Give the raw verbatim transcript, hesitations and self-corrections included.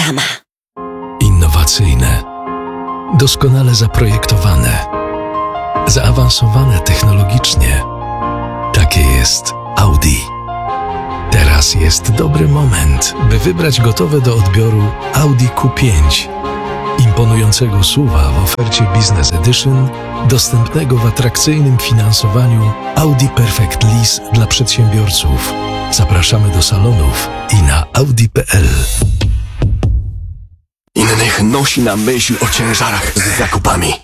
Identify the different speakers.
Speaker 1: dama.
Speaker 2: Innowacyjne, doskonale zaprojektowane, zaawansowane technologicznie. Takie jest Audi. Teraz jest dobry moment, by wybrać gotowe do odbioru Audi Q pięć. Imponującego suva w ofercie Business Edition, dostępnego w atrakcyjnym finansowaniu Audi Perfect Lease dla przedsiębiorców. Zapraszamy do salonów i na audi kropka p l.
Speaker 3: Innych nosi na myśl o ciężarach z zakupami.